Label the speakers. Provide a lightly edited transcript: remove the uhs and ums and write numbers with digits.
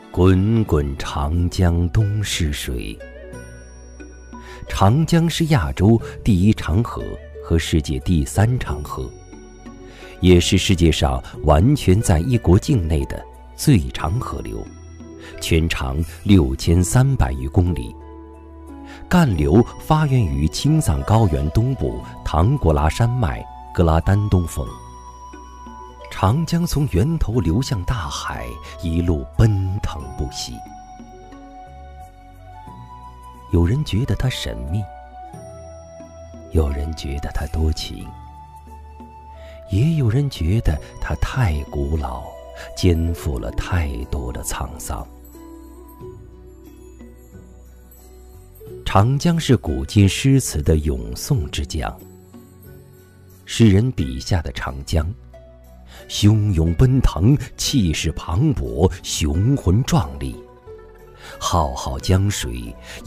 Speaker 1: 滚滚长江东逝水。长江是亚洲第一长河和世界第3长河，也是世界上完全在一国境内的最长河流，全长6300余公里。干流发源于青藏高原东部唐古拉山脉格拉丹东峰。长江从源头流向大海，一路奔腾不息。有人觉得它神秘，有人觉得它多情，也有人觉得它太古老，肩负了太多的沧桑。长江是古今诗词的咏颂之江，诗人笔下的长江，汹涌奔腾，气势磅礴，雄浑壮丽。浩浩江水